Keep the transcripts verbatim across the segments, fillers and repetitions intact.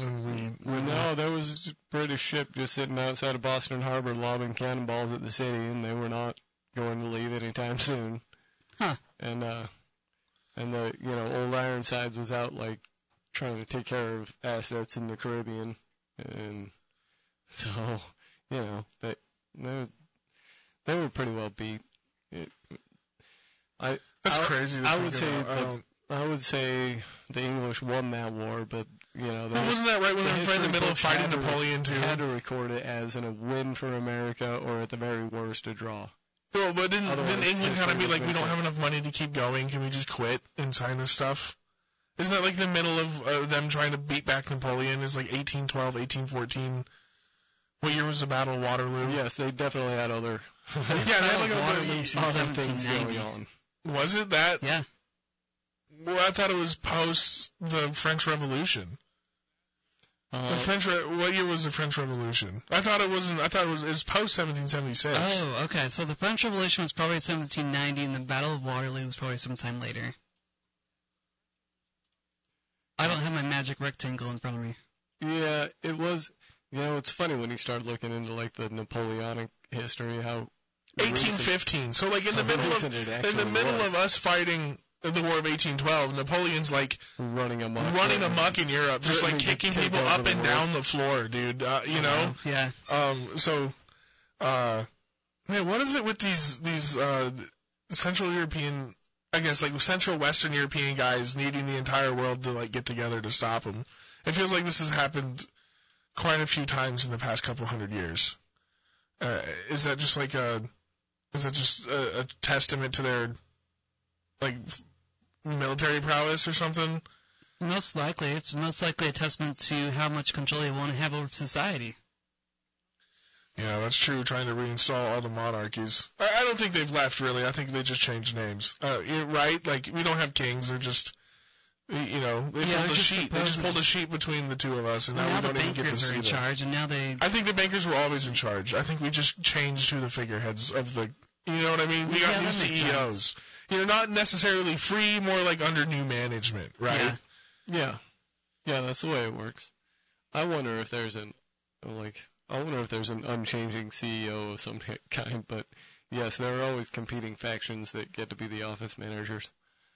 And we, we no, there was a British ship just sitting outside of Boston Harbor lobbing cannonballs at the city, and they were not going to leave anytime soon. Huh. And, uh, and the, you know, Old Ironsides was out, like, trying to take care of assets in the Caribbean. And so, you know, they, they, they were pretty well beat. It, I, That's I, crazy to I think would say about. I the, don't- I would say the English won that war, but, you know... Well, wasn't that right when they were right in the middle of fighting Napoleon, too? They had to record it as in a win for America, or at the very worst, a draw. Well, but didn't, Otherwise, didn't England kind of be history like, we don't have enough money to keep going, can we just quit and sign this stuff? Isn't that like the middle of uh, them trying to beat back Napoleon? Is like eighteen twelve, eighteen fourteen. What year was the Battle of Waterloo? Yes, they definitely had other, yeah, they had like Waterloo other, since other things seventeen ninety. going on. was it that? Yeah. Well, I thought it was post the French Revolution. Uh, The French, Re- what year was the French Revolution? I thought it wasn't. I thought it was. It was post seventeen seventy-six. Oh, okay. So the French Revolution was probably seventeen ninety, and the Battle of Waterloo was probably sometime later. I don't have my magic rectangle in front of me. Yeah, it was... You know, it's funny when you start looking into, like, the Napoleonic history, how... eighteen fifteen. So like in the how middle of recent it in the actually middle was. of us fighting the War of eighteen twelve, Napoleon's like running amok, running amok in Europe, just like Threatening to kicking take people over up the and world. down the floor, dude. Uh, you know. Yeah. Um. So, uh, man, what is it with these these uh Central European, I guess like Central Western European guys needing the entire world to like get together to stop them? It feels like this has happened quite a few times in the past couple hundred years. Uh, is that just like a is that just a, a testament to their like military prowess or something? Most likely. It's most likely a testament to how much control they want to have over society. Yeah, that's true. Trying to reinstall all the monarchies. I, I don't think they've left, really. I think they just changed names. Uh, you're right? Like, we don't have kings. They're just, you know, they Yeah, pulled they're a just sheet. They just supposed- pulled a sheet between the two of us, and Well, now, now we the don't even get to bankers see are in them. charge, and now they... I think the bankers were always in charge. I think we just changed who the figureheads of the, you know what I mean? We Yeah, got that new makes C E Os. sense. You know, not necessarily free, more like under new management, right? Yeah. Yeah. Yeah, that's the way it works. I wonder if there's an, like, I wonder if there's an unchanging C E O of some kind, but yes, there are always competing factions that get to be the office managers.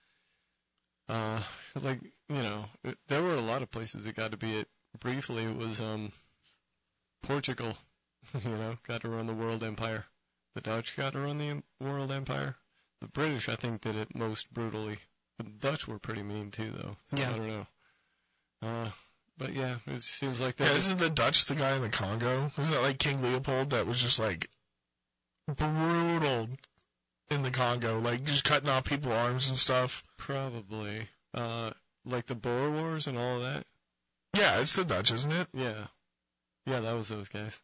Uh, like, you know, it, there were a lot of places that got to be it. Briefly, it was, um, Portugal, you know, got to run the world empire. The Dutch got to run the em- world empire. The British, I think, did it most brutally. The Dutch were pretty mean, too, though. So Yeah. I don't know. Uh, but yeah, it seems like that. Yeah, isn't the Dutch the guy in the Congo? Isn't that like King Leopold that was just like brutal in the Congo, like just cutting off people's arms and stuff? Probably. Uh, like the Boer Wars and all of that? Yeah, it's the Dutch, isn't it? Yeah. Yeah, that was those guys.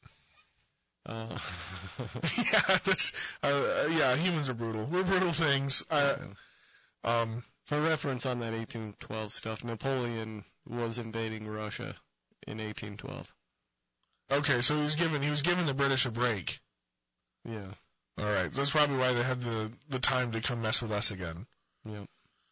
Uh, yeah, that's, uh, yeah, humans are brutal. We're brutal things. Uh, um, For reference on that eighteen twelve stuff, Napoleon was invading Russia in eighteen twelve. okay, so he was giving he was giving the British a break. Yeah. All right, that's probably why they had the the time to come mess with us again. Yep.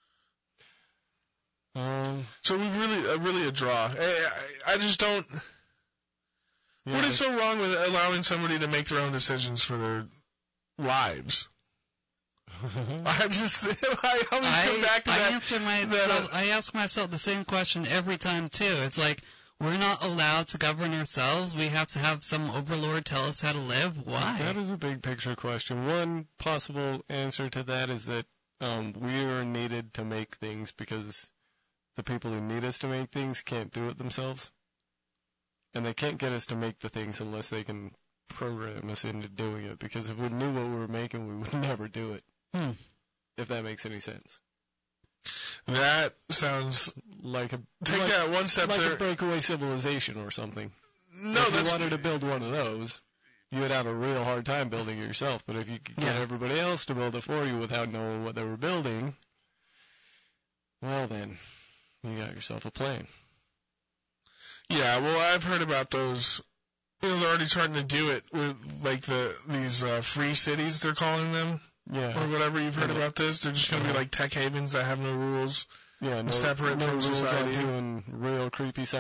Um. So we really uh, really a draw. I, I, I just don't. Yeah, What is so wrong with allowing somebody to make their own decisions for their lives? I just I always I, come back to I that. answer myself. I ask myself the same question every time too. It's like we're not allowed to govern ourselves. We have to have some overlord tell us how to live. Why? That is a big picture question. One possible answer to that is that um, we are needed to make things because the people who need us to make things can't do it themselves. And they can't get us to make the things unless they can program us into doing it. Because if we knew what we were making, we would never do it. Hmm. If that makes any sense. That sounds Like a take like, that one step like there. a breakaway civilization or something. No, if that's you wanted to build one of those, you would have a real hard time building it yourself. But if you could get Yeah. everybody else to build it for you without knowing what they were building, well then, you got yourself a plane. yeah. Well, I've heard about those. You know, they're already starting to do it with like the these uh, free cities they're calling them. Yeah. Or whatever. You've heard Yeah. about this? They're just going to be Uh-huh. like tech havens that have no rules. Yeah, no, separate no from rules on society. doing real creepy